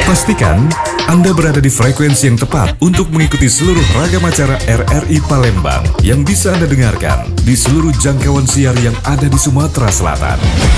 Pastikan Anda berada di frekuensi yang tepat untuk mengikuti seluruh ragam acara RRI Palembang yang bisa Anda dengarkan di seluruh jangkauan siar yang ada di Sumatera Selatan.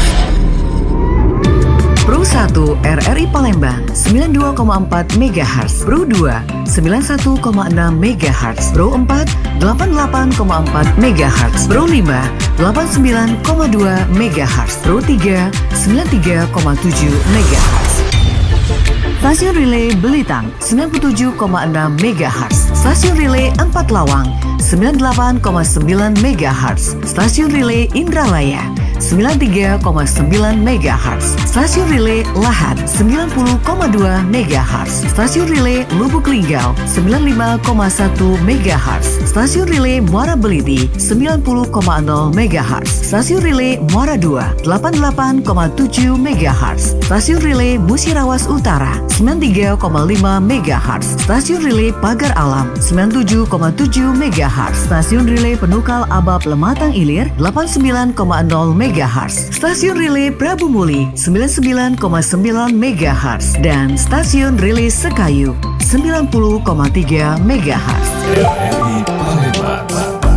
Pro 1 RRI Palembang 92,4 MHz, Pro 2 91,6 MHz, Pro 4 88,4 MHz, Pro 5 89,2 MHz, Pro 3 93,7 MHz. Stasiun Relay Belitang 97,6 MHz, Stasiun Relay 4 Lawang 98,9 MHz, Stasiun Relay Indralaya 93,9 MHz, Stasiun Relay Lahat 90,2 MHz, Stasiun Relay Lubuk Linggau 95,1 MHz, Stasiun Relay Muara Beliti 90,0 MHz, Stasiun Relay Muara 2 88,7 MHz, Stasiun Relay Musirawas Utara 93,5 MHz, Stasiun Relay Pagar Alam 97,7 MHz, Stasiun Relay Penukal Abab Lematang Ilir 89,0 MHz, Stasiun Relay Prabu Muli 99,9 MHz, dan Stasiun Relay Sekayu 90,3 MHz. RRI Palembang.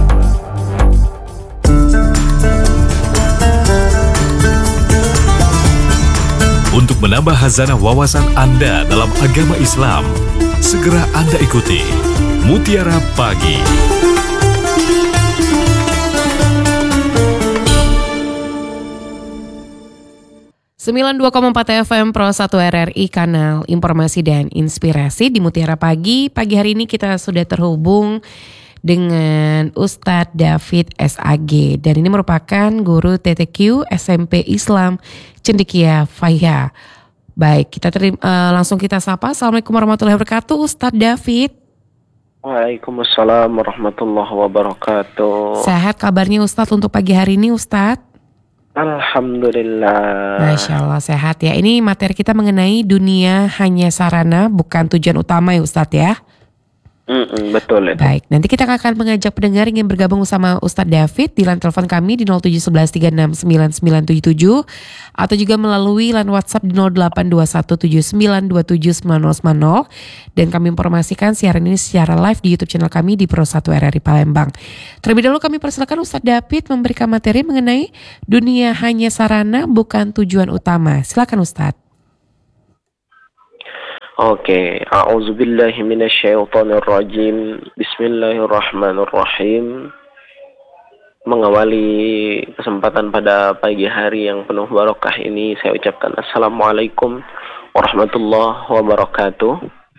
Untuk menambah khazanah wawasan Anda dalam agama Islam, segera Anda ikuti Mutiara Pagi. Sembilan 92,4 FM Pro 1 RRI, kanal informasi dan inspirasi di Mutiara Pagi. Pagi hari ini kita sudah terhubung dengan Ustadz David SAG, dan ini merupakan guru TTQ SMP Islam Cendekia Faya. Baik, kita langsung kita sapa. Assalamualaikum warahmatullahi wabarakatuh, Ustadz David. Waalaikumsalam warahmatullahi wabarakatuh. Sehat kabarnya Ustadz untuk pagi hari ini, Ustadz? Alhamdulillah. Masya Allah, sehat ya. Ini materi kita mengenai dunia hanya sarana bukan tujuan utama ya Ustadz ya. Betul ya. Baik, nanti kita akan mengajak pendengar yang ingin bergabung bersama Ustadz David di line telepon kami di 0711369977 atau juga melalui line WhatsApp di 082179279090, dan kami informasikan siaran ini secara live di YouTube channel kami di Pro 1 RRI Palembang. Terlebih dahulu kami persilakan Ustadz David memberikan materi mengenai dunia hanya sarana bukan tujuan utama. Silakan Ustadz. Oke, a'udzubillahi minasyaitonirrajim. Bismillahirrahmanirrahim. Mengawali kesempatan pada pagi hari yang penuh barokah ini, saya ucapkan Assalamualaikum warahmatullahi wabarakatuh.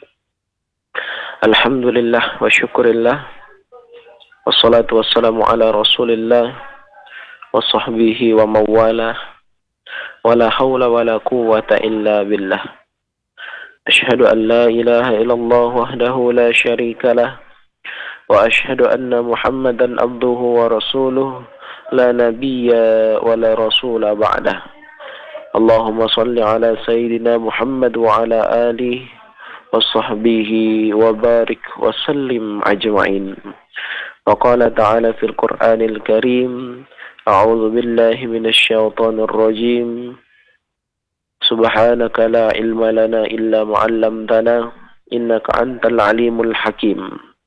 Alhamdulillah wa syukurillah, wassalatu wassalamu ala rasulillah wa sahbihi wa mawalah, wa la hawla wa la quwwata illa billah. Asyhadu an la ilaha illallah wahdahu la syarika lah, wa asyhadu anna Muhammadan abduhu wa rasuluh, la nabiyya wa la rasula ba'dah. Allahumma salli ala sayyidina Muhammad wa ala alihi wa sahbihi wa barik wa sallim ajma'in. Wa qala ta'ala fil Qur'anil Karim, a'udzu billahi minasy syaithanir rajim. Subhanaka la ilma lana illa ma 'allamtana innaka antal alimul hakim.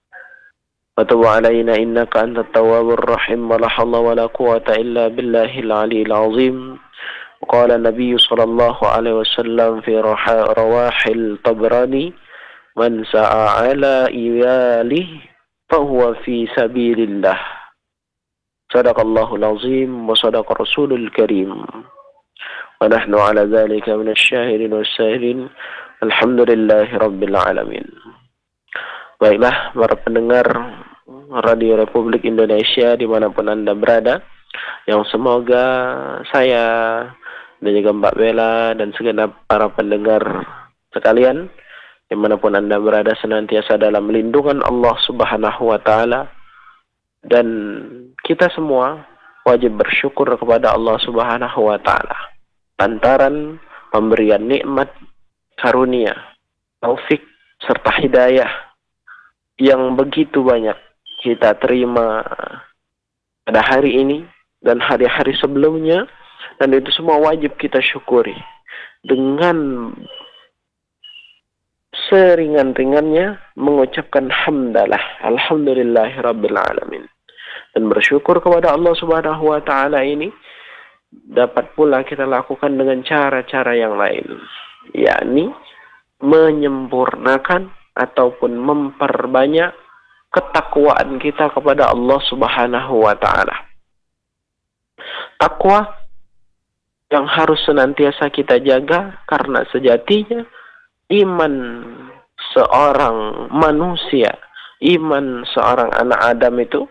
Wa tub 'alaina innaka antat tawwabur rahim. Wa la hawla wa la quwwata illa billahil aliyyil azim. Wa qala Nabi sallallahu alaihi wasallam fi rawahil Tabrani, man sa'a 'ala iyalihi fa huwa fi sabilillah. Sadaqallahul azim wa sadaqa rasulul karim. Wa nahnu ala dzalika minasyahidin wassahidin. Alhamdulillahi rabbil alamin. Baiklah para pendengar Radio Republik Indonesia dimanapun Anda berada, yang semoga saya dan juga Mbak Bella dan segenap para pendengar sekalian dimanapun Anda berada senantiasa dalam lindungan Allah Subhanahu wa Ta'ala, dan kita semua wajib bersyukur kepada Allah Subhanahu wa Ta'ala lantaran pemberian nikmat, karunia, taufik, serta hidayah yang begitu banyak kita terima pada hari ini dan hari-hari sebelumnya, dan itu semua wajib kita syukuri dengan seringan-ringannya mengucapkan hamdalah, alhamdulillahirabbil alamin. Dan bersyukur kepada Allah Subhanahu wa taala ini dapat pula kita lakukan dengan cara-cara yang lain, yakni menyempurnakan ataupun memperbanyak ketakwaan kita kepada Allah Subhanahu wa taala. Takwa yang harus senantiasa kita jaga, karena sejatinya iman seorang manusia, iman seorang anak Adam itu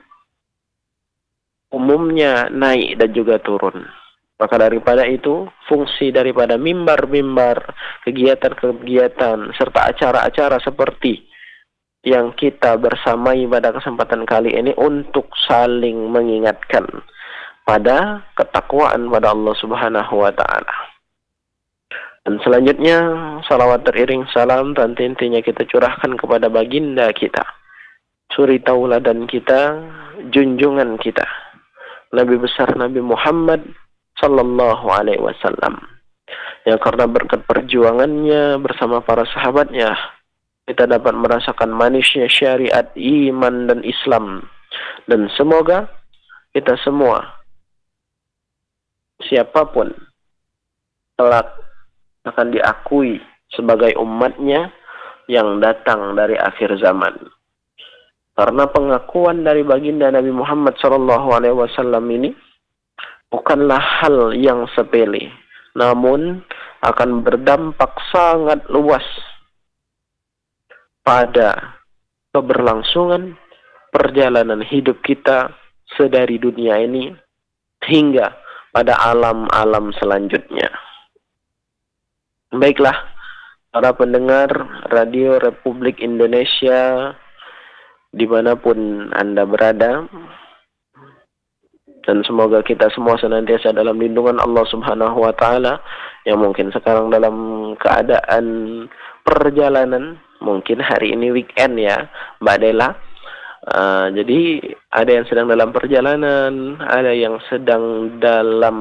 umumnya naik dan juga turun. Maka daripada itu, fungsi daripada mimbar-mimbar, kegiatan-kegiatan, serta acara-acara seperti yang kita bersamai pada kesempatan kali ini untuk saling mengingatkan pada ketakwaan pada Allah Subhanahu wa ta'ala. Dan selanjutnya, salawat teriring salam dan intinya kita curahkan kepada baginda kita, suri tauladan kita, junjungan kita, Nabi besar Nabi Muhammad sallallahu alaihi wasallam, yang karena berkat perjuangannya bersama para sahabatnya kita dapat merasakan manisnya syariat iman dan Islam. Dan semoga kita semua, siapapun, kelak akan diakui sebagai umatnya yang datang dari akhir zaman. Karena pengakuan dari baginda Nabi Muhammad SAW ini bukanlah hal yang sepele, namun akan berdampak sangat luas pada keberlangsungan perjalanan hidup kita sedari dunia ini hingga pada alam-alam selanjutnya. Baiklah, para pendengar Radio Republik Indonesia dimanapun Anda berada, dan semoga kita semua senantiasa dalam lindungan Allah Subhanahu wa ta'ala, yang mungkin sekarang dalam keadaan perjalanan, mungkin hari ini weekend ya Mbak Dela. Jadi ada yang sedang dalam perjalanan, ada yang sedang dalam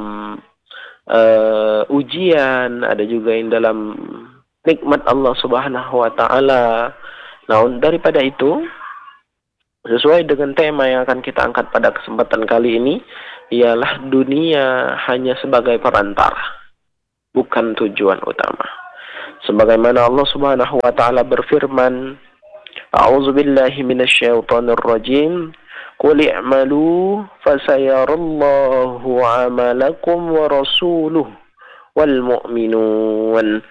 ujian, ada juga yang dalam nikmat Allah Subhanahu wa ta'ala. Nah, daripada itu, sesuai dengan tema yang akan kita angkat pada kesempatan kali ini, ialah dunia hanya sebagai perantara, bukan tujuan utama. Sebagaimana Allah Subhanahu wa ta'ala berfirman, A'udzubillahi minasyaitonir rajim, Qul i'malu fasayarallahu 'amalakum wa rasuluhu wal mu'minun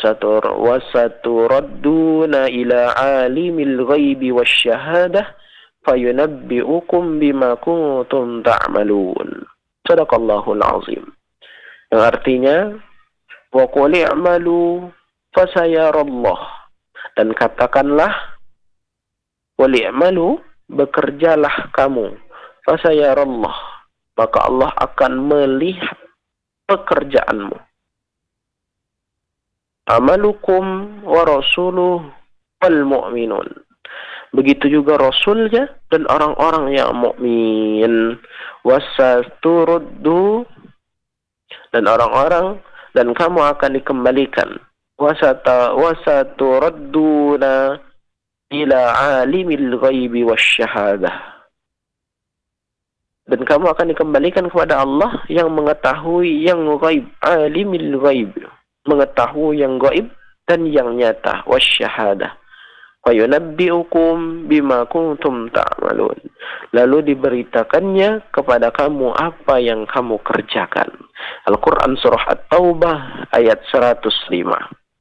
wasaturadduna ila 'alimil ghaibi wasyahadah fayunabbi'ukum bima kuntum ta'malun. Shadaqallahul azim. Yang artinya, wa qul i'malu fasayarallah, dan katakanlah, qul i'malu, bekerjalah kamu, fasayarallah, maka Allah akan melihat pekerjaanmu. Amalukum wa rasuluh wal mu'minun, begitu juga rasulnya dan orang-orang yang mukmin. Wasaturuddu, dan orang-orang, dan kamu akan dikembalikan. Wasaturadduna ila alimil ghaibi wasyahadah, dan kamu akan dikembalikan kepada Allah yang mengetahui yang ghaib, alimil ghaib, mengetahui yang ghaib dan yang nyata, wasyahadah. Fayunabbi'ukum bima kuntum ta'malun, lalu diberitakannya kepada kamu apa yang kamu kerjakan. Al-Quran Surah At-Taubah ayat 105.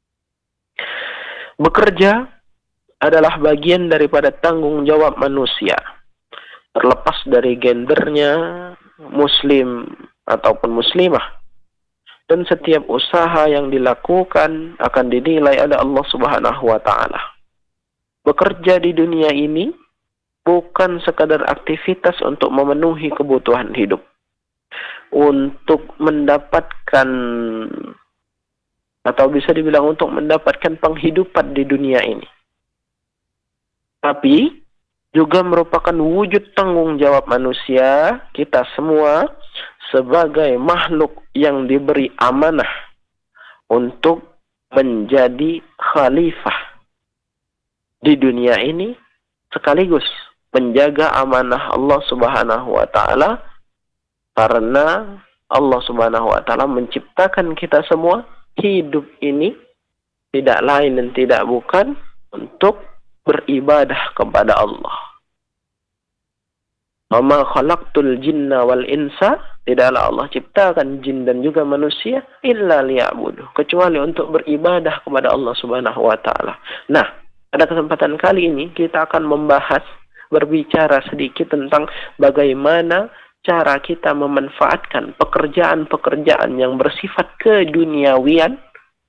Bekerja adalah bagian daripada tanggung jawab manusia, terlepas dari gendernya, muslim ataupun muslimah. Dan setiap usaha yang dilakukan akan dinilai oleh Allah Subhanahu wa ta'ala. Bekerja di dunia ini bukan sekadar aktivitas untuk memenuhi kebutuhan hidup, untuk mendapatkan, atau bisa dibilang untuk mendapatkan penghidupan di dunia ini, tapi juga merupakan wujud tanggung jawab manusia, kita semua sebagai makhluk yang diberi amanah untuk menjadi khalifah di dunia ini sekaligus menjaga amanah Allah Subhanahu wa taala, karena Allah Subhanahu wa taala menciptakan kita semua hidup ini tidak lain dan tidak bukan untuk beribadah kepada Allah. Wa ma khalaqtul jinna wal insa, tidaklah Allah ciptakan jin dan juga manusia illa liya'budu, kecuali untuk beribadah kepada Allah Subhanahu wa taala. Nah, pada kesempatan kali ini kita akan berbicara sedikit tentang bagaimana cara kita memanfaatkan pekerjaan-pekerjaan yang bersifat keduniawian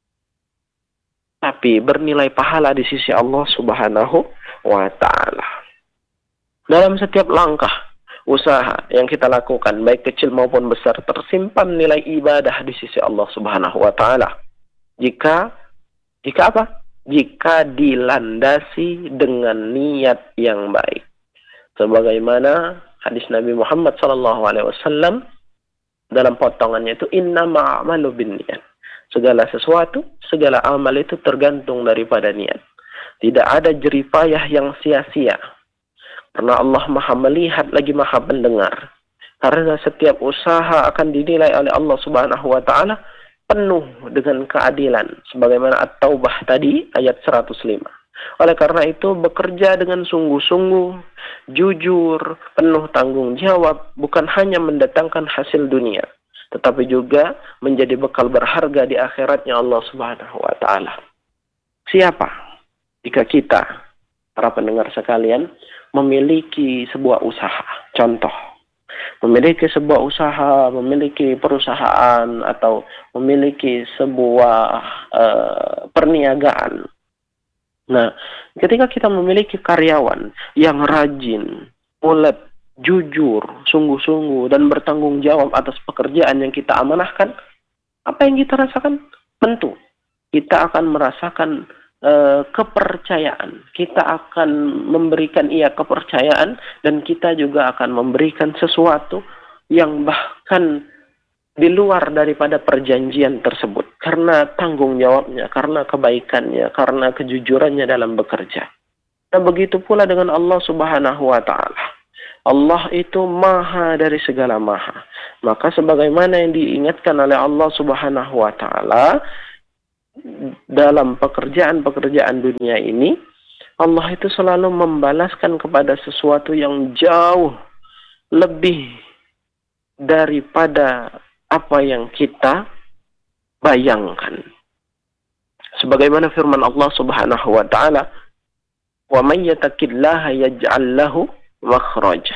tapi bernilai pahala di sisi Allah Subhanahu wa taala. Dalam setiap langkah usaha yang kita lakukan, baik kecil maupun besar, tersimpan nilai ibadah di sisi Allah Subhanahu wa taala. Jika apa? Jika dilandasi dengan niat yang baik. Sebagaimana hadis Nabi Muhammad SAW dalam potongannya itu, innama a'malu binniyat. Segala sesuatu, segala amal itu tergantung daripada niat. Tidak ada jeripayah yang sia-sia. Karena Allah Maha melihat lagi Maha mendengar. Karena setiap usaha akan dinilai oleh Allah Subhanahu wa taala penuh dengan keadilan. Sebagaimana At-Taubah tadi ayat 105. Oleh karena itu bekerja dengan sungguh-sungguh, jujur, penuh tanggung jawab, bukan hanya mendatangkan hasil dunia, tetapi juga menjadi bekal berharga di akhiratnya Allah Subhanahu wa taala. Siapa jika kita, para pendengar sekalian, memiliki sebuah usaha, contoh, memiliki sebuah usaha, memiliki perusahaan, atau memiliki sebuah perniagaan. Nah, ketika kita memiliki karyawan yang rajin, ulet, jujur, sungguh-sungguh, dan bertanggung jawab atas pekerjaan yang kita amanahkan, apa yang kita rasakan? Tentu, kita akan merasakan kepercayaan. Kita akan memberikan kepercayaan, dan kita juga akan memberikan sesuatu yang bahkan di luar daripada perjanjian tersebut, karena tanggung jawabnya, karena kebaikannya, karena kejujurannya dalam bekerja. Dan begitu pula dengan Allah Subhanahu wa taala. Allah itu maha dari segala maha. Maka sebagaimana yang diingatkan oleh Allah Subhanahu wa taala dalam pekerjaan-pekerjaan dunia ini, Allah itu selalu membalaskan kepada sesuatu yang jauh lebih daripada apa yang kita bayangkan. Sebagaimana firman Allah Subhanahu wa taala, "Wa may yattaqillaha yaj'al lahu makhraja."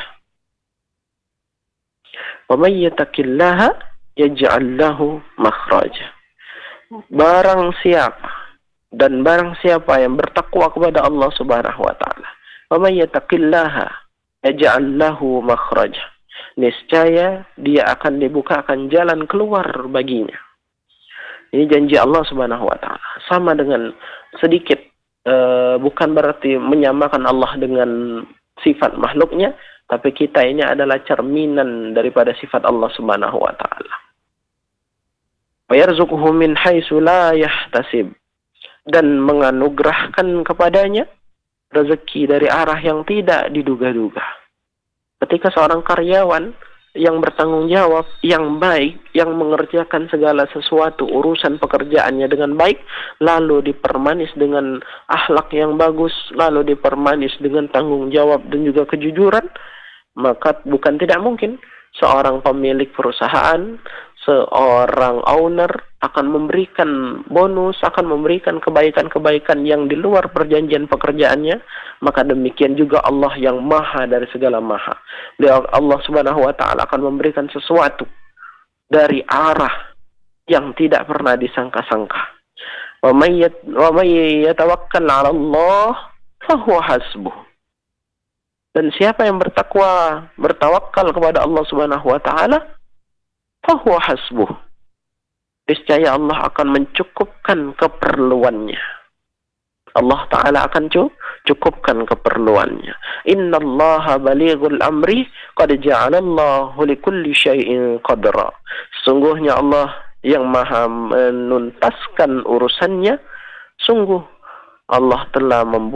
Wa may yattaqillaha yaj'al lahu makhraja. Barang siapa yang bertakwa kepada Allah Subhanahu wa taala, wa may yattaqillaha yaj'al lahu makhraja, niscaya dia akan dibukakan jalan keluar baginya. Ini janji Allah Subhanahu wa taala. Sama dengan sedikit, bukan berarti menyamakan Allah dengan sifat makhluknya, tapi kita ini adalah cerminan daripada sifat Allah Subhanahu wa taala. Wa yarzuquhu min haitsu la yahtasib, dan menganugerahkan kepadanya rezeki dari arah yang tidak diduga-duga. Ketika seorang karyawan yang bertanggung jawab, yang baik, yang mengerjakan segala sesuatu urusan pekerjaannya dengan baik, lalu dipermanis dengan akhlak yang bagus, lalu dipermanis dengan tanggung jawab dan juga kejujuran, maka bukan tidak mungkin seorang pemilik perusahaan, seorang owner akan memberikan bonus, akan memberikan kebaikan-kebaikan yang di luar perjanjian pekerjaannya. Maka demikian juga Allah yang maha dari segala maha. Allah Subhanahu wa ta'ala akan memberikan sesuatu dari arah yang tidak pernah disangka-sangka. Wa may yatawakkal 'ala Allah fahuwa hasbuh. Dan siapa yang bertawakal kepada Allah Subhanahu wa ta'ala, fahuwa hasbuh, niscaya Allah akan mencukupkan keperluannya. Allah Ta'ala akan cukupkan keperluannya. Innallaha balighul amri qad ja'alallahu likulli syai'in qadra. Sesungguhnya Allah yang maha menuntaskan urusannya, sungguh Allah telah membuat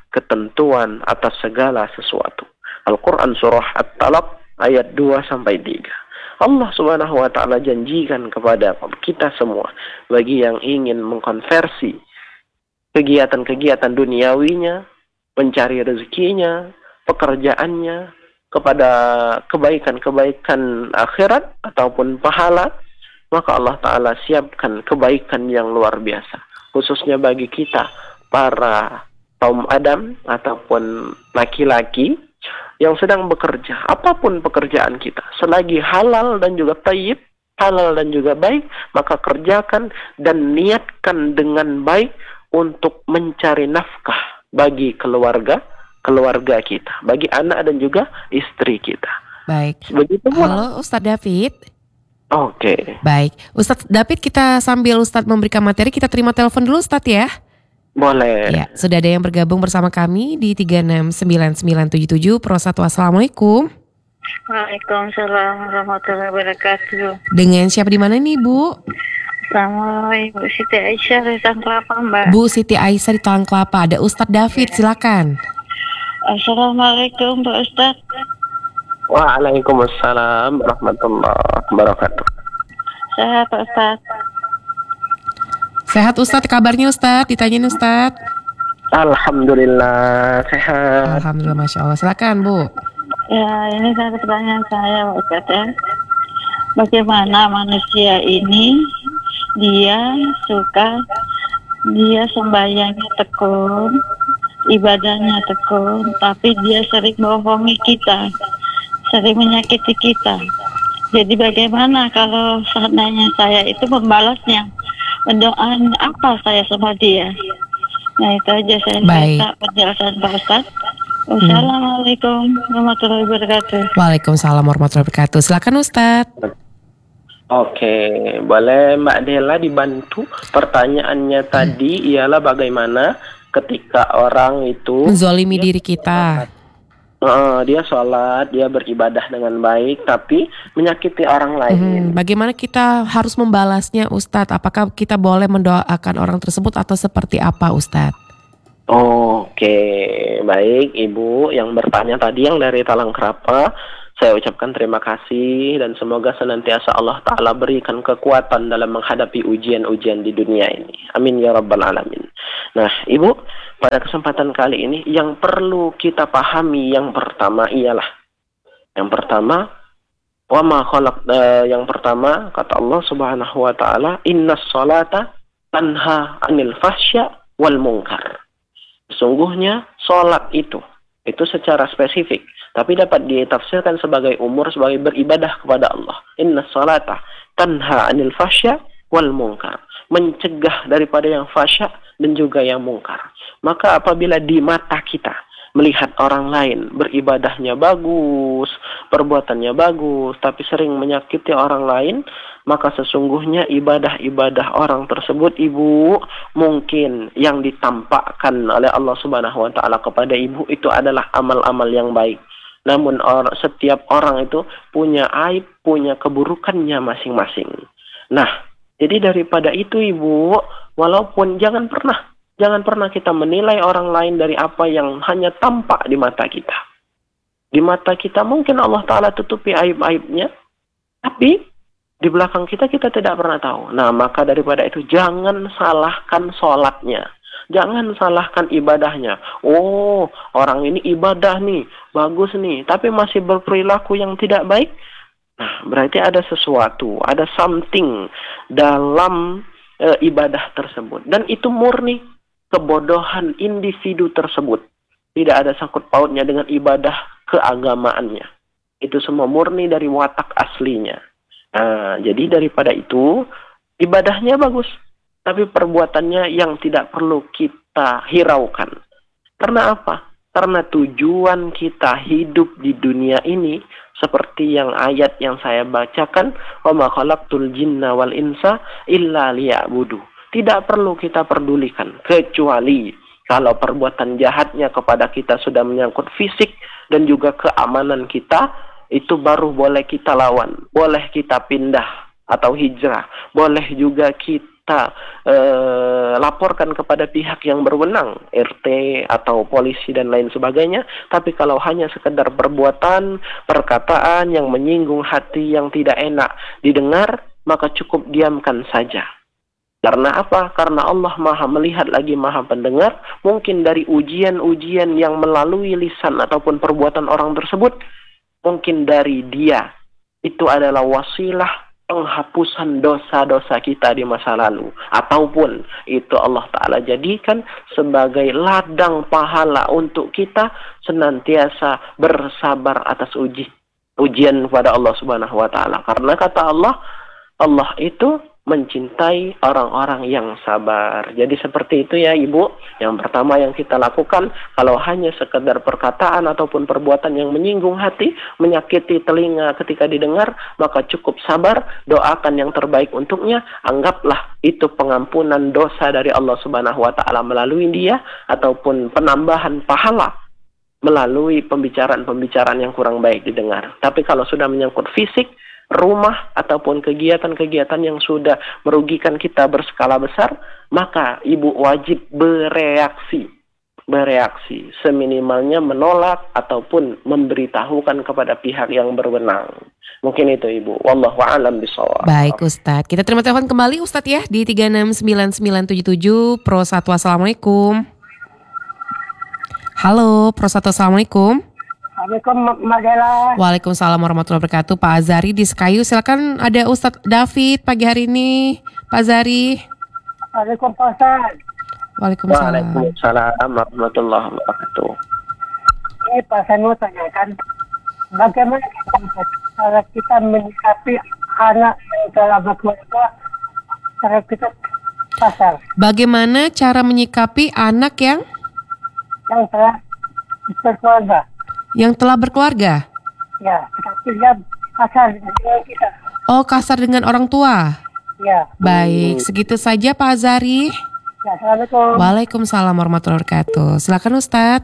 ketentuan atas segala sesuatu. Al-Quran surah At-Talaq ayat 2-3. Allah Subhanahu wa taala janjikan kepada kita semua bagi yang ingin mengkonversi kegiatan-kegiatan duniawinya, mencari rezekinya, pekerjaannya kepada kebaikan-kebaikan akhirat ataupun pahala, maka Allah taala siapkan kebaikan yang luar biasa, khususnya bagi kita para kaum Adam ataupun laki-laki yang sedang bekerja, apapun pekerjaan kita, selagi halal dan juga thayyib, halal dan juga baik, maka kerjakan dan niatkan dengan baik untuk mencari nafkah bagi keluarga kita, bagi anak dan juga istri kita. Baik. Begitu. Halo Ustadz David. Oke. Baik, Ustadz David, kita sambil Ustadz memberikan materi, kita terima telepon dulu Ustadz ya. Boleh. Ya, sudah ada yang bergabung bersama kami di 369977 Pro 1. Assalamualaikum. Waalaikumsalam warahmatullahi wabarakatuh. Dengan siapa di mana nih, Bu? Sama Ibu Siti Aisyah dari Tangkelapa, Mbak. Bu Siti Aisyah di Talang Kelapa. Ada Ustadz David, silakan. Assalamualaikum Pak Ustadz. Waalaikumsalam warahmatullahi wabarakatuh. Sehat Pak Ustadz. Sehat Ustadz, kabarnya Ustadz? Ditanyain Ustadz. Alhamdulillah sehat. Alhamdulillah, Masya Allah. Silakan Bu. Ya, ini satu pertanyaan saya Pak Ustadz ya. Bagaimana manusia ini dia sembahyangnya tekun, ibadahnya tekun, tapi dia sering bohongi kita, sering menyakiti kita. Jadi bagaimana kalau seandainya saya itu membalasnya? Mendoakan apa saya sama dia? Nah itu aja saya minta penjelasan Pak Ustadz. Wassalamualaikum warahmatullahi wabarakatuh. Waalaikumsalam warahmatullahi wabarakatuh. Silakan Ustadz. Oke, boleh Mbak Dela dibantu? Pertanyaannya tadi ialah bagaimana ketika orang itu menzolimi diri kita. Dia sholat, dia beribadah dengan baik, tapi menyakiti orang lain. Bagaimana kita harus membalasnya Ustadz? Apakah kita boleh mendoakan orang tersebut atau seperti apa Ustadz? Oke, baik Ibu yang bertanya tadi yang dari Talang Kelapa, saya ucapkan terima kasih dan semoga senantiasa Allah Ta'ala berikan kekuatan dalam menghadapi ujian-ujian di dunia ini. Amin ya Rabbal Alamin. Nah Ibu, pada kesempatan kali ini yang perlu kita pahami yang pertama ialah yang pertama kata Allah Subhanahu wa taala, innas salata tanha 'anil fahsya wal munkar. Sesungguhnya salat itu secara spesifik, tapi dapat ditafsirkan sebagai sebagai beribadah kepada Allah. Innas salata tanha 'anil fahsya wal munkar, mencegah daripada yang fahsya dan juga yang mungkar. Maka apabila di mata kita melihat orang lain beribadahnya bagus, perbuatannya bagus, tapi sering menyakiti orang lain, maka sesungguhnya ibadah-ibadah orang tersebut Ibu, mungkin yang ditampakkan oleh Allah Subhanahu wa taala kepada Ibu itu adalah amal-amal yang baik. Namun setiap orang itu punya aib, punya keburukannya masing-masing. Nah, jadi daripada itu Ibu, walaupun jangan pernah kita menilai orang lain dari apa yang hanya tampak di mata kita. Di mata kita mungkin Allah Ta'ala tutupi aib-aibnya, tapi di belakang kita tidak pernah tahu. Nah, maka daripada itu jangan salahkan sholatnya. Jangan salahkan ibadahnya. Oh, orang ini ibadah nih, bagus nih, tapi masih berperilaku yang tidak baik. Nah, berarti ada sesuatu, ada something dalam ibadah tersebut. Dan itu murni kebodohan individu tersebut. Tidak ada sangkut pautnya dengan ibadah keagamaannya. Itu semua murni dari watak aslinya. Nah, jadi daripada itu, ibadahnya bagus, tapi perbuatannya yang tidak perlu kita hiraukan. Karena apa? Karena tujuan kita hidup di dunia ini, seperti yang ayat yang saya bacakan, wa ma khalaqtul jinna wal insa illa liya'budu. Tidak perlu kita pedulikan, kecuali kalau perbuatan jahatnya kepada kita sudah menyangkut fisik dan juga keamanan kita, itu baru boleh kita lawan, boleh kita pindah atau hijrah, boleh juga kita kita laporkan kepada pihak yang berwenang, RT atau polisi dan lain sebagainya. Tapi kalau hanya sekedar perbuatan, perkataan yang menyinggung hati yang tidak enak didengar, maka cukup diamkan saja. Karena apa? Karena Allah maha melihat lagi maha pendengar. Mungkin dari ujian-ujian yang melalui lisan ataupun perbuatan orang tersebut, mungkin dari dia itu adalah wasilah penghapusan dosa-dosa kita di masa lalu, ataupun itu Allah Ta'ala jadikan sebagai ladang pahala untuk kita senantiasa bersabar atas ujian kepada Allah Subhanahu wa Ta'ala. Karena kata Allah, Allah itu mencintai orang-orang yang sabar. Jadi seperti itu ya Ibu. Yang pertama yang kita lakukan, kalau hanya sekedar perkataan ataupun perbuatan yang menyinggung hati, menyakiti telinga ketika didengar, maka cukup sabar, doakan yang terbaik untuknya, anggaplah itu pengampunan dosa dari Allah Subhanahu wa Ta'ala melalui dia, ataupun penambahan pahala melalui pembicaraan-pembicaraan yang kurang baik didengar. Tapi kalau sudah menyangkut fisik, rumah ataupun kegiatan-kegiatan yang sudah merugikan kita berskala besar, maka ibu wajib bereaksi, seminimalnya menolak ataupun memberitahukan kepada pihak yang berwenang. Mungkin itu Ibu. Wallahu a'lam bishawab. Baik Ustadz, kita terima telepon kembali Ustadz ya di 369977 Pro 1. Assalamualaikum. Halo Pro 1, Assalamualaikum. Assalamualaikum Mbak Dela. Waalaikumsalam warahmatullahi wabarakatuh. Pak Azari di Sekayu, silakan, ada Ustadz David pagi hari ini. Pak Azari. Assalamualaikum Pak Ustaz. Waalaikumsalam. Waalaikumsalam warahmatullahi wabarakatuh. Ini Pak, saya mau tanyakan, bagaimana cara kita menyikapi anak yang telah berkeluarga, cara kita kasar, Bagaimana cara menyikapi anak yang telah berkeluarga? berkeluarga? Ya, tetapi dia kasar dengan kita. Oh, kasar dengan orang tua. Ya. Baik, segitu saja Pak Azari. Ya, Assalamualaikum. Waalaikumsalam warahmatullahi wabarakatuh. Silakan Ustadz.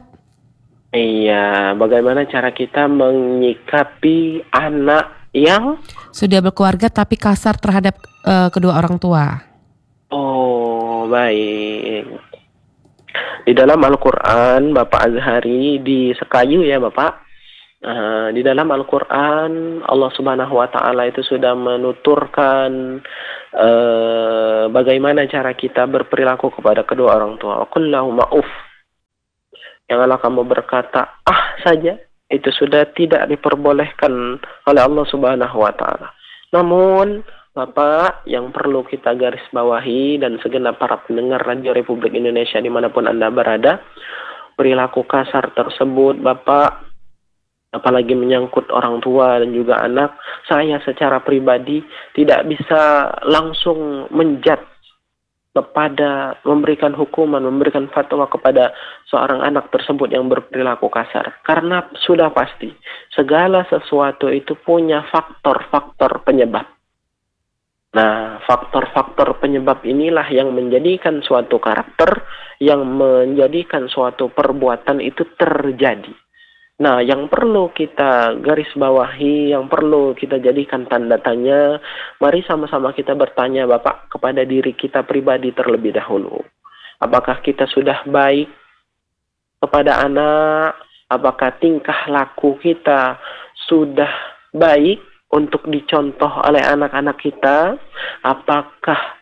Iya, bagaimana cara kita menyikapi anak yang Sudah berkeluarga tapi kasar terhadap kedua orang tua. Oh, baik. Di dalam Al-Quran, Bapak Azhari di Sekayu ya Bapak, di dalam Al-Quran Allah Subhanahu wa Ta'ala itu sudah menuturkan bagaimana cara kita berperilaku kepada kedua orang tua. Qul lahum ma'uf. Janganlah kamu berkata saja, itu sudah tidak diperbolehkan oleh Allah Subhanahu wa Ta'ala. Namun Bapak, yang perlu kita garis bawahi dan segenap para pendengar Radio Republik Indonesia dimanapun Anda berada, perilaku kasar tersebut Bapak, apalagi menyangkut orang tua dan juga anak, saya secara pribadi tidak bisa langsung menjudge kepada memberikan hukuman, memberikan fatwa kepada seorang anak tersebut yang berperilaku kasar. Karena sudah pasti, segala sesuatu itu punya faktor-faktor penyebab. Nah, faktor-faktor penyebab inilah yang menjadikan suatu karakter, yang menjadikan suatu perbuatan itu terjadi. Nah, yang perlu kita garis bawahi, yang perlu kita jadikan tanda tanya, mari sama-sama kita bertanya Bapak kepada diri kita pribadi terlebih dahulu. Apakah kita sudah baik kepada anak? Apakah tingkah laku kita sudah baik untuk dicontoh oleh anak-anak kita? Apakah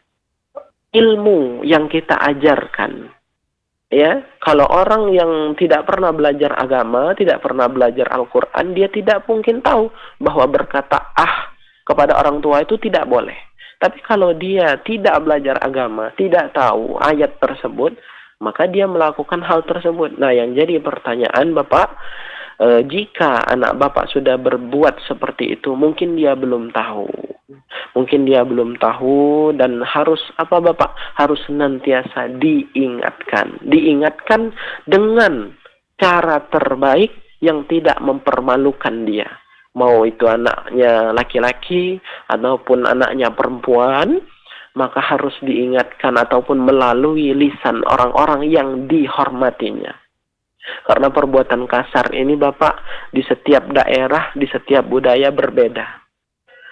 ilmu yang kita ajarkan, ya, kalau orang yang tidak pernah belajar agama, tidak pernah belajar Al-Quran, dia tidak mungkin tahu bahwa berkata kepada orang tua itu tidak boleh. Tapi kalau dia tidak belajar agama, tidak tahu ayat tersebut, maka dia melakukan hal tersebut. Nah, yang jadi pertanyaan Bapak, jika anak Bapak sudah berbuat seperti itu, mungkin dia belum tahu. Mungkin dia belum tahu dan harus apa Bapak? Harus senantiasa diingatkan. Diingatkan dengan cara terbaik yang tidak mempermalukan dia. Mau itu anaknya laki-laki ataupun anaknya perempuan, maka harus diingatkan ataupun melalui lisan orang-orang yang dihormatinya. Karena perbuatan kasar ini Bapak di setiap daerah, di setiap budaya berbeda.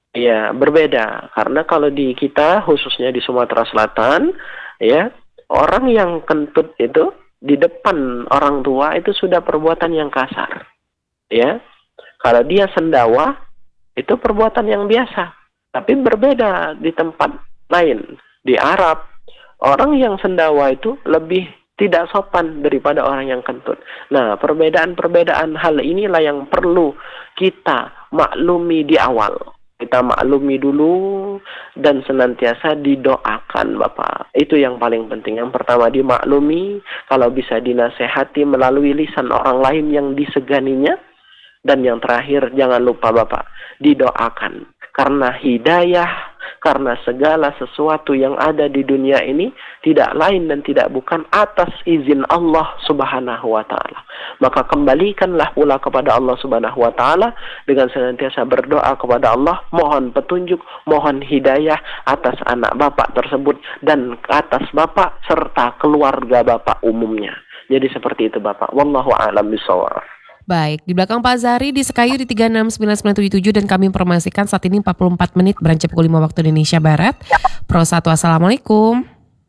Ya, berbeda. Karena kalau di kita, khususnya di Sumatera Selatan, ya, orang yang kentut itu di depan orang tua itu sudah perbuatan yang kasar. Ya, kalau dia sendawa itu perbuatan yang biasa. Tapi berbeda di tempat lain. Di Arab, orang yang sendawa itu lebih tidak sopan daripada orang yang kentut. Nah, perbedaan-perbedaan hal inilah yang perlu kita maklumi di awal. Kita maklumi dulu dan senantiasa didoakan, Bapak. Itu yang paling penting. Yang pertama dimaklumi, kalau bisa dinasehati melalui lisan orang lain yang diseganinya. Dan yang terakhir, jangan lupa Bapak, didoakan. Karena hidayah, karena segala sesuatu yang ada di dunia ini tidak lain dan tidak bukan atas izin Allah Subhanahu wa Ta'ala. Maka kembalikanlah pula kepada Allah Subhanahu wa Ta'ala dengan senantiasa berdoa kepada Allah, mohon petunjuk, mohon hidayah atas anak Bapak tersebut dan atas Bapak serta keluarga Bapak umumnya. Jadi seperti itu Bapak. Wallahu a'lam bishawab. Baik, di belakang Pak Zari di Sekayu di 369977 dan kami informasikan saat ini 44 menit beranjak pukul 5 waktu Indonesia Barat. Pro 1, Assalamualaikum.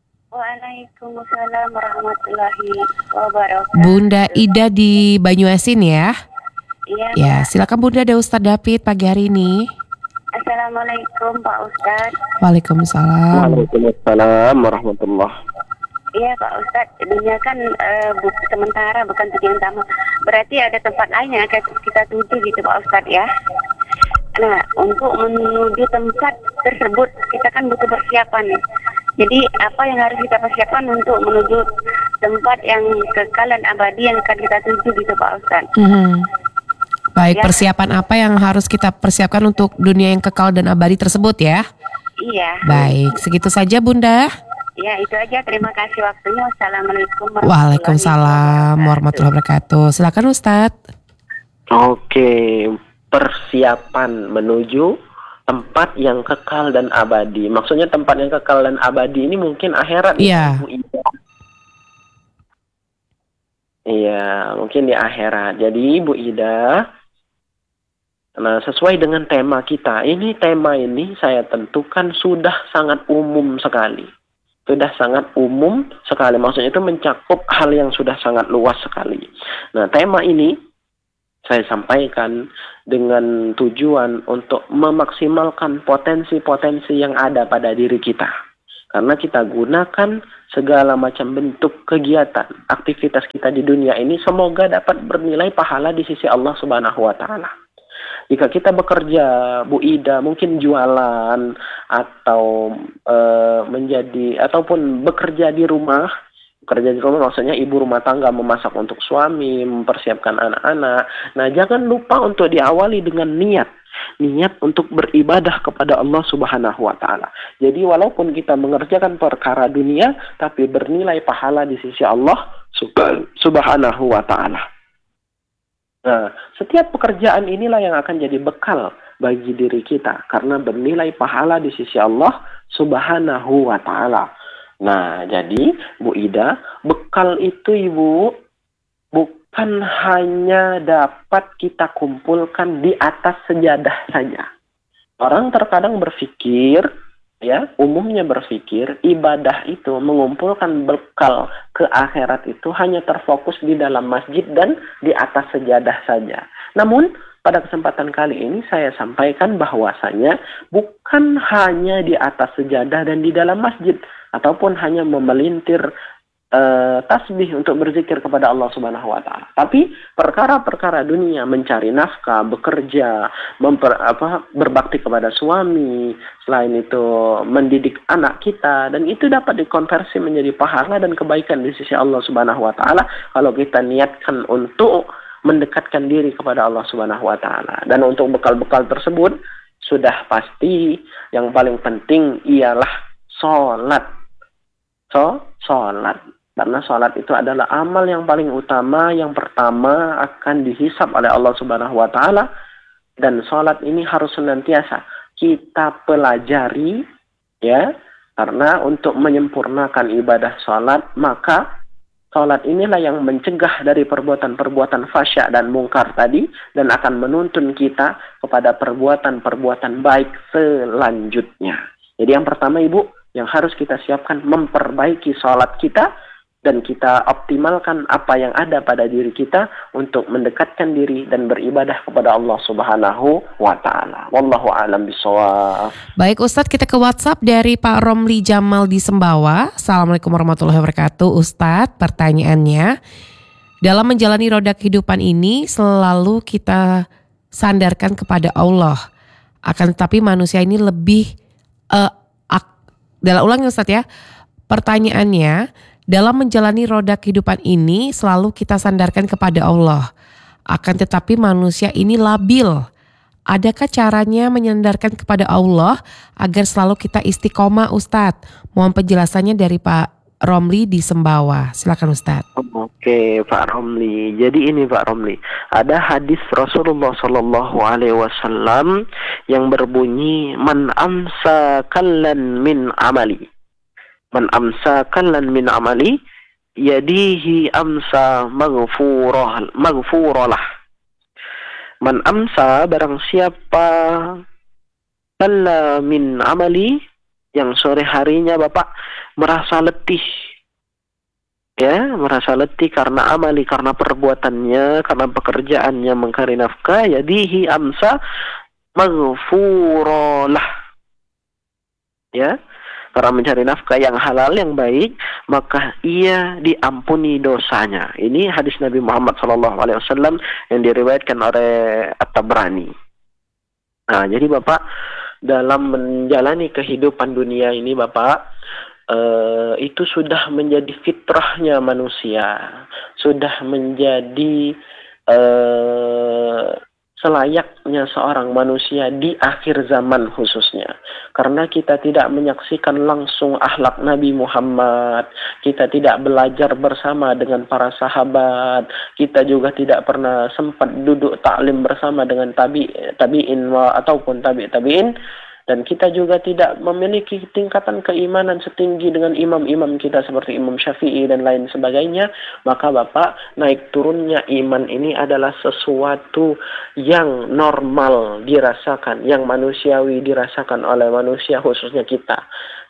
Waalaikumsalam warahmatullahi wabarakatuh. Bunda Ida di Banyuasin ya? Iya. Ya, silakan Bunda, ada Ustadz David pagi hari ini. Assalamualaikum Pak Ustadz. Waalaikumsalam. Waalaikumsalam warahmatullahi. Iya Pak Ustadz, dunia kan sementara bukan tujuan utama. Berarti ada tempat lain yang akan kita tuju gitu Pak Ustadz ya. Nah, untuk menuju tempat tersebut kita kan butuh persiapan nih. Jadi apa yang harus kita persiapkan untuk menuju tempat yang kekal dan abadi yang akan kita tuju gitu Pak Ustadz. Baik, Ya. persiapan apa yang harus kita persiapkan untuk dunia yang kekal dan abadi tersebut ya? Iya. Baik, segitu saja Bunda. Ya, itu aja. Terima kasih waktunya. Wassalamualaikum Waalaikumsalam warahmatullahi wabarakatuh. Silakan Ustadz. Oke, persiapan menuju tempat yang kekal dan abadi. Maksudnya tempat yang kekal dan abadi ini mungkin akhirat. Iya. Ibu Ida. Iya, mungkin di akhirat. Jadi Ibu Ida, nah sesuai dengan tema kita, tema ini saya tentukan sudah sangat umum sekali. Sudah sangat umum sekali. Maksudnya itu mencakup hal yang sudah sangat luas sekali. Nah, tema ini saya sampaikan dengan tujuan untuk memaksimalkan potensi-potensi yang ada pada diri kita. Karena kita gunakan segala macam bentuk kegiatan, aktivitas kita di dunia ini semoga dapat bernilai pahala di sisi Allah Subhanahu wa Ta'ala. Jika kita bekerja, Bu Ida, mungkin jualan atau ataupun bekerja di rumah. Bekerja di rumah maksudnya ibu rumah tangga memasak untuk suami, mempersiapkan anak-anak. Nah, jangan lupa untuk diawali dengan niat untuk beribadah kepada Allah Subhanahu wa Ta'ala. Jadi walaupun kita mengerjakan perkara dunia, tapi bernilai pahala di sisi Allah Subhanahu wa Ta'ala. Nah, setiap pekerjaan inilah yang akan jadi bekal bagi diri kita karena bernilai pahala di sisi Allah Subhanahu wa Ta'ala. Nah, jadi Bu Ida, bekal itu Ibu bukan hanya dapat kita kumpulkan di atas sejadah saja. Orang terkadang berpikir, umumnya berpikir ibadah itu mengumpulkan bekal ke akhirat itu hanya terfokus di dalam masjid dan di atas sejadah saja. Namun pada kesempatan kali ini saya sampaikan bahwasanya bukan hanya di atas sejadah dan di dalam masjid ataupun hanya memelintir tasbih untuk berzikir kepada Allah Subhanahu wa Ta'ala. Tapi perkara-perkara dunia, mencari nafkah, bekerja, berbakti kepada suami, selain itu mendidik anak kita, dan itu dapat dikonversi menjadi pahala dan kebaikan di sisi Allah Subhanahu wa Ta'ala kalau kita niatkan untuk mendekatkan diri kepada Allah Subhanahu wa Ta'ala. Dan untuk bekal-bekal tersebut sudah pasti yang paling penting ialah sholat. Sholat. Karena sholat itu adalah amal yang paling utama, yang pertama akan dihisab oleh Allah Subhanahu wa Ta'ala. Dan sholat ini harus senantiasa kita pelajari, karena untuk menyempurnakan ibadah sholat, maka Salat inilah yang mencegah dari perbuatan-perbuatan fasya dan mungkar tadi dan akan menuntun kita kepada perbuatan-perbuatan baik selanjutnya. Jadi yang pertama Ibu, yang harus kita siapkan memperbaiki salat kita dan kita optimalkan apa yang ada pada diri kita untuk mendekatkan diri dan beribadah kepada Allah Subhanahu wa taala. Wallahu a'lam bishawab. Baik Ustadz, kita ke WhatsApp dari Pak Romli Jamal di Sembawa. Assalamualaikum warahmatullahi wabarakatuh. Ustadz, pertanyaannya, dalam menjalani roda kehidupan ini selalu kita sandarkan kepada Allah. Akan tetapi manusia ini lebih ulangi Ustadz ya. Pertanyaannya, dalam menjalani roda kehidupan ini selalu kita sandarkan kepada Allah. Akan tetapi manusia ini labil. Adakah caranya menyandarkan kepada Allah agar selalu kita istiqomah Ustadz? Mohon penjelasannya dari Pak Romli di Sembawa. Silakan Ustadz. Oke Pak Romli. Jadi ini Pak Romli, ada hadis Rasulullah Shallallahu Alaihi Wasallam yang berbunyi, Man amsa kallan min amali. Man amsa kallan min amali, yadihi amsa maghfuralah. Man amsa, barang siapa, kalla min amali, yang sore harinya Bapak merasa letih. Ya, merasa letih karena amali, karena perbuatannya, karena pekerjaannya mengcari nafkah, yadihi amsa maghfuralah. Ya, karena mencari nafkah yang halal, yang baik, maka ia diampuni dosanya. Ini hadis Nabi Muhammad SAW yang diriwayatkan oleh At-Tabrani. Nah, jadi Bapak, dalam menjalani kehidupan dunia ini Bapak, itu sudah menjadi fitrahnya manusia, sudah menjadi selayaknya seorang manusia di akhir zaman khususnya. Karena kita tidak menyaksikan langsung akhlak Nabi Muhammad, kita tidak belajar bersama dengan para sahabat, kita juga tidak pernah sempat duduk taklim bersama dengan tabi'in ataupun tabi'in, dan kita juga tidak memiliki tingkatan keimanan setinggi dengan imam-imam kita seperti Imam Syafi'i dan lain sebagainya. Maka Bapak, naik turunnya iman ini adalah sesuatu yang normal dirasakan, yang manusiawi dirasakan oleh manusia, khususnya kita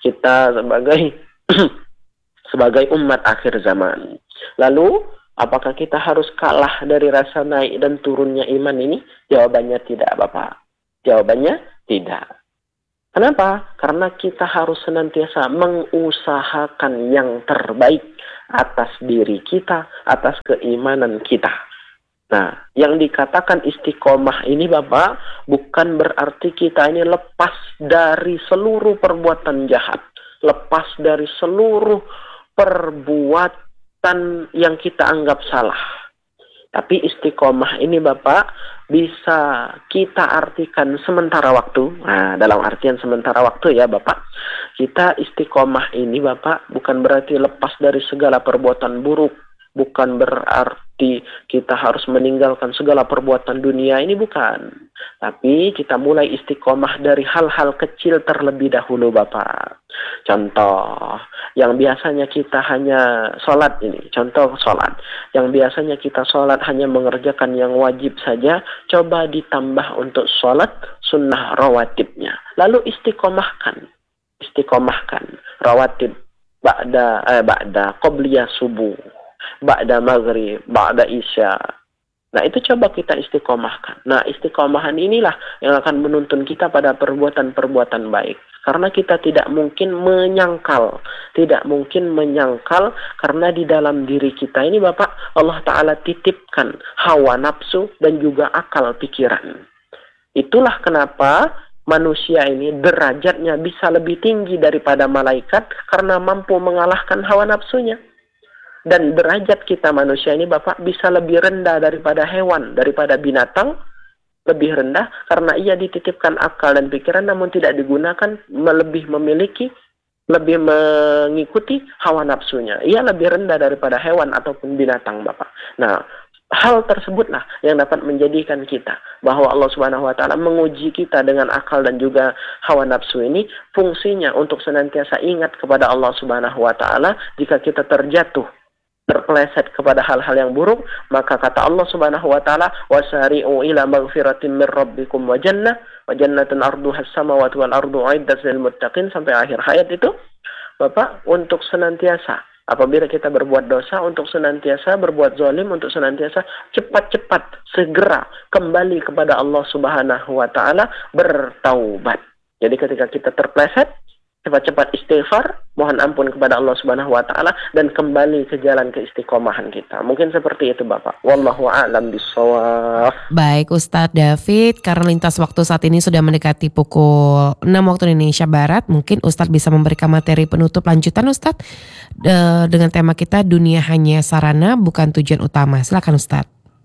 sebagai umat akhir zaman. Lalu apakah kita harus kalah dari rasa naik dan turunnya iman ini? Jawabannya tidak Bapak. Jawabannya tidak. Kenapa? Karena kita harus senantiasa mengusahakan yang terbaik atas diri kita, atas keimanan kita. Nah, yang dikatakan istiqomah ini Bapak, bukan berarti kita ini lepas dari seluruh perbuatan jahat, lepas dari seluruh perbuatan yang kita anggap salah. Tapi istiqomah ini Bapak bisa kita artikan sementara waktu. Nah, dalam artian sementara waktu ya Bapak. Kita istiqomah ini Bapak bukan berarti lepas dari segala perbuatan buruk. Bukan berarti kita harus meninggalkan segala perbuatan dunia ini, bukan. Tapi kita mulai istiqomah dari hal-hal kecil terlebih dahulu Bapak. Contoh, yang biasanya kita hanya sholat ini, contoh sholat. Yang biasanya kita sholat hanya mengerjakan yang wajib saja, coba ditambah untuk sholat sunnah rawatibnya. Lalu istiqomahkan rawatib ba'da qobliyah subuh, ba'da maghrib, ba'da isya. Nah, itu coba kita istiqomahkan. Nah, istiqomahan inilah yang akan menuntun kita pada perbuatan-perbuatan baik. Karena kita tidak mungkin menyangkal karena di dalam diri kita ini Bapak, Allah Ta'ala titipkan hawa nafsu dan juga akal pikiran. Itulah kenapa manusia ini derajatnya bisa lebih tinggi daripada malaikat karena mampu mengalahkan hawa nafsunya. Dan derajat kita manusia ini Bapak bisa lebih rendah daripada hewan, daripada binatang, lebih rendah karena ia dititipkan akal dan pikiran namun tidak digunakan, lebih mengikuti hawa nafsunya. Ia lebih rendah daripada hewan ataupun binatang Bapak. Nah, hal tersebutlah yang dapat menjadikan kita bahwa Allah Subhanahu wa taala menguji kita dengan akal dan juga hawa nafsu ini, fungsinya untuk senantiasa ingat kepada Allah Subhanahu wa taala jika kita terjatuh terpeleset kepada hal-hal yang buruk, maka kata Allah Subhanahu wa taala, wasari'u ila maghfiratin min rabbikum wa jannatin arduhas samawati wal ardu uiddat lil muttaqin, sampai akhir ayat itu. Bapak, untuk senantiasa apabila kita berbuat dosa, untuk senantiasa berbuat zalim, untuk senantiasa cepat-cepat segera kembali kepada Allah Subhanahu wa taala, bertaubat. Jadi ketika kita terpleset, cepat-cepat istighfar, mohon ampun kepada Allah Subhanahu wa taala, dan kembali ke jalan keistiqomahan kita. Mungkin seperti itu Bapak. Wallahu a'lam bishawab. Baik Ustadz David, karena lintas waktu saat ini sudah mendekati pukul 6 waktu Indonesia Barat, mungkin Ustadz bisa memberikan materi penutup lanjutan Ustadz dengan tema kita, dunia hanya sarana bukan tujuan utama. Silakan Ustadz.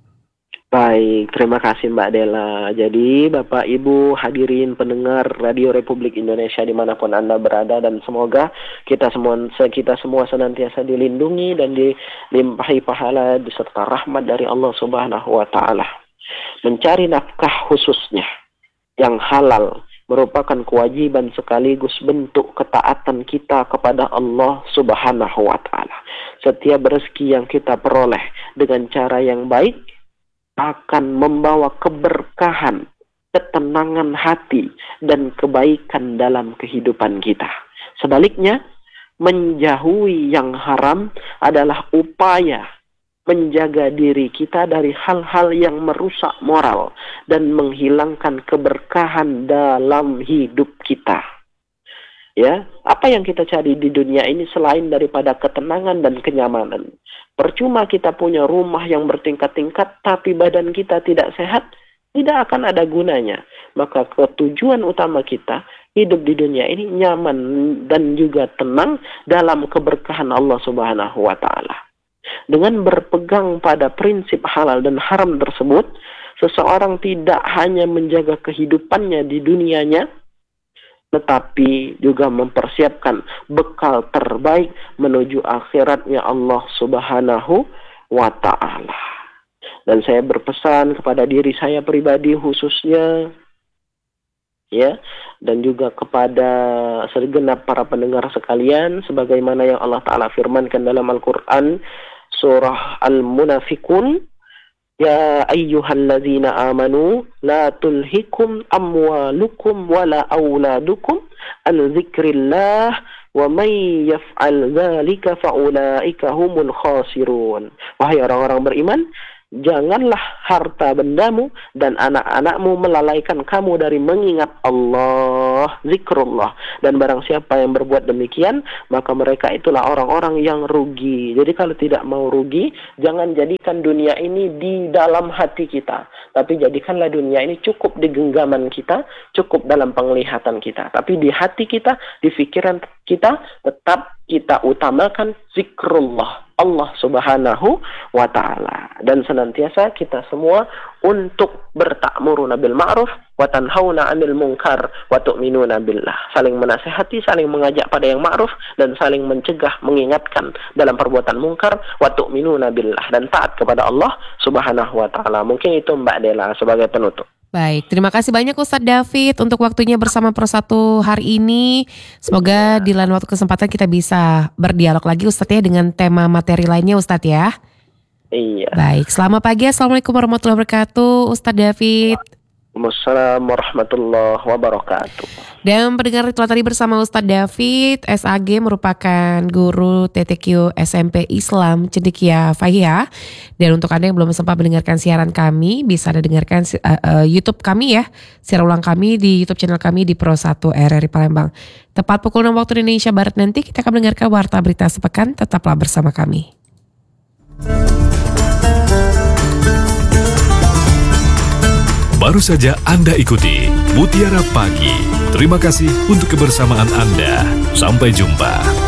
Baik, terima kasih Mbak Dela. Jadi Bapak Ibu hadirin pendengar Radio Republik Indonesia dimanapun Anda berada, dan semoga kita semua senantiasa dilindungi dan dilimpahi pahala beserta rahmat dari Allah Subhanahu wa taala. Mencari nafkah khususnya yang halal merupakan kewajiban sekaligus bentuk ketaatan kita kepada Allah Subhanahu wa taala. Setiap rezeki yang kita peroleh dengan cara yang baik akan membawa keberkahan, ketenangan hati, dan kebaikan dalam kehidupan kita. Sebaliknya, menjauhi yang haram adalah upaya menjaga diri kita dari hal-hal yang merusak moral dan menghilangkan keberkahan dalam hidup kita. Ya, apa yang kita cari di dunia ini selain daripada ketenangan dan kenyamanan? Percuma kita punya rumah yang bertingkat-tingkat, tapi badan kita tidak sehat, tidak akan ada gunanya. Maka ketujuan utama kita hidup di dunia ini nyaman dan juga tenang dalam keberkahan Allah Subhanahu wa taala. Dengan berpegang pada prinsip halal dan haram tersebut, seseorang tidak hanya menjaga kehidupannya di dunianya, tetapi juga mempersiapkan bekal terbaik menuju akhiratnya Allah Subhanahu wa ta'ala. Dan saya berpesan kepada diri saya pribadi khususnya, ya, dan juga kepada segenap para pendengar sekalian, sebagaimana yang Allah Ta'ala firmankan dalam Al-Quran, surah Al-Munafikun, Ya ayyuhalladzina amanu la tulhikum amwalukum wala auladukum an dzikrillah wa may yaf'al dzalika faulaika humul khasirun. Wahai orang-orang beriman, janganlah harta bendamu dan anak-anakmu melalaikan kamu dari mengingat Allah, zikrullah. Dan barang siapa yang berbuat demikian, maka mereka itulah orang-orang yang rugi. Jadi kalau tidak mau rugi, jangan jadikan dunia ini di dalam hati kita, tapi jadikanlah dunia ini cukup di genggaman kita, cukup dalam penglihatan kita. Tapi di hati kita, di pikiran kita, tetap kita utamakan zikrullah, Allah Subhanahu wa ta'ala. Dan senantiasa kita semua untuk bertakmuruna bil ma'ruf wa tanhauna 'anil munkar wa tu'minuna billah. Saling menasihati, saling mengajak pada yang ma'ruf, dan saling mencegah, mengingatkan dalam perbuatan mungkar, wa tu'minuna billah, dan taat kepada Allah Subhanahu wa ta'ala. Mungkin itu Mbak Dela sebagai penutup. Baik, terima kasih banyak Ustadz David untuk waktunya bersama Pro1 hari ini. Semoga di lain waktu kesempatan kita bisa berdialog lagi Ustadz ya, dengan tema materi lainnya Ustadz ya. Iya. Baik, selamat pagi. Assalamualaikum warahmatullahi wabarakatuh Ustadz David. Waalaikumsalam warahmatullahi wabarakatuh. Dan pendengar telah tadi bersama Ustadz David SAG, merupakan guru TTQ SMP Islam Cendekia Fahia. Dan untuk Anda yang belum sempat mendengarkan siaran kami, bisa Anda dengarkan YouTube kami ya, siaran ulang kami di YouTube channel kami di Pro1 RRI Palembang. Tepat pukul 6 waktu Indonesia Barat nanti kita akan mendengarkan Warta Berita Sepekan. Tetaplah bersama kami. Baru saja Anda ikuti Mutiara Pagi. Terima kasih untuk kebersamaan Anda. Sampai jumpa.